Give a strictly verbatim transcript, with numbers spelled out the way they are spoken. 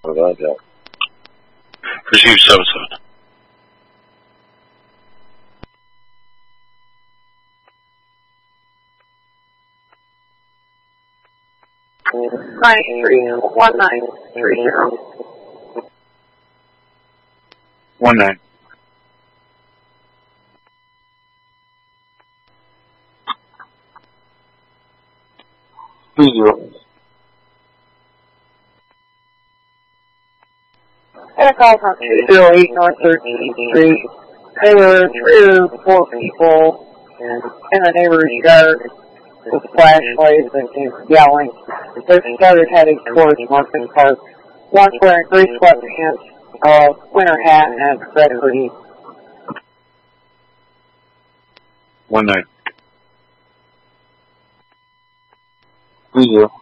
without that. Receive seven seven. Nine three one nine three zero. One nine. Two zero. And a call from two zero eight North thirteenth Street. There were three or four people in the neighbor's yard with flashlights and yelling. They started heading towards Martin Park. One wearing gray sweatpants, a winter hat, and a red hoodie. One nine. Two zero.